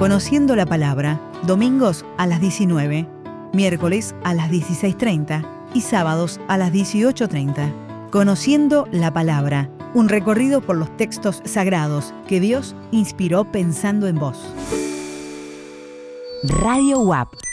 Conociendo la Palabra, domingos a las 19, miércoles a las 16:30 y sábados a las 18:30. Conociendo la Palabra, un recorrido por los textos sagrados que Dios inspiró pensando en vos. Radio UAP